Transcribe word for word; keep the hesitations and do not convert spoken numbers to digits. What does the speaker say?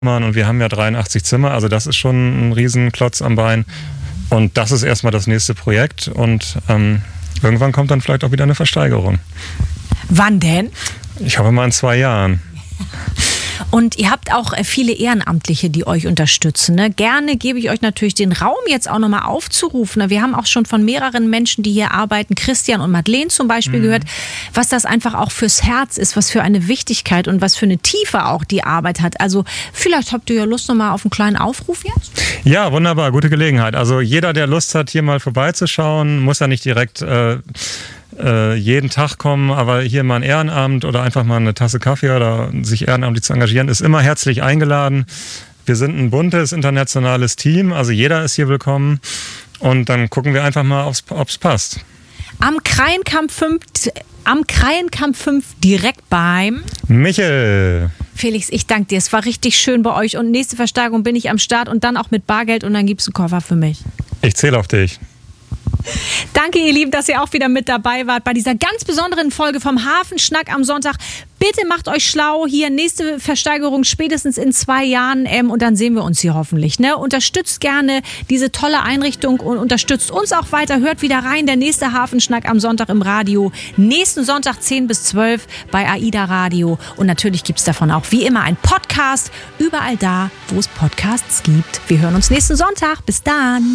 Und wir haben ja dreiundachtzig Zimmer, also das ist schon ein Riesenklotz am Bein. Und das ist erstmal das nächste Projekt und ähm, irgendwann kommt dann vielleicht auch wieder eine Versteigerung. Wann denn? Ich hoffe mal in zwei Jahren. Und ihr habt auch viele Ehrenamtliche, die euch unterstützen. Ne? Gerne gebe ich euch natürlich den Raum, jetzt auch nochmal aufzurufen. Wir haben auch schon von mehreren Menschen, die hier arbeiten, Christian und Madeleine zum Beispiel, mhm. gehört, was das einfach auch fürs Herz ist, was für eine Wichtigkeit und was für eine Tiefe auch die Arbeit hat. Also vielleicht habt ihr ja Lust nochmal auf einen kleinen Aufruf jetzt? Ja, wunderbar, gute Gelegenheit. Also jeder, der Lust hat, hier mal vorbeizuschauen, muss ja nicht direkt äh, äh, jeden Tag kommen, aber hier mal ein Ehrenamt oder einfach mal eine Tasse Kaffee oder sich ehrenamtlich zu engagieren, ist immer herzlich eingeladen. Wir sind ein buntes, internationales Team, also jeder ist hier willkommen und dann gucken wir einfach mal, ob es passt. Am Kreienkamp fünf, am Kreienkamp fünf direkt beim Michel. Felix, ich danke dir. Es war richtig schön bei euch und nächste Verstärkung bin ich am Start und dann auch mit Bargeld und dann gibt's einen Koffer für mich. Ich zähle auf dich. Danke, ihr Lieben, dass ihr auch wieder mit dabei wart bei dieser ganz besonderen Folge vom Hafenschnack am Sonntag. Bitte macht euch schlau. Hier nächste Versteigerung spätestens in zwei Jahren ähm, und dann sehen wir uns hier hoffentlich. Ne? Unterstützt gerne diese tolle Einrichtung und unterstützt uns auch weiter. Hört wieder rein, der nächste Hafenschnack am Sonntag im Radio. Nächsten Sonntag zehn bis zwölf bei AIDA Radio. Und natürlich gibt es davon auch wie immer einen Podcast. Überall da, wo es Podcasts gibt. Wir hören uns nächsten Sonntag. Bis dann.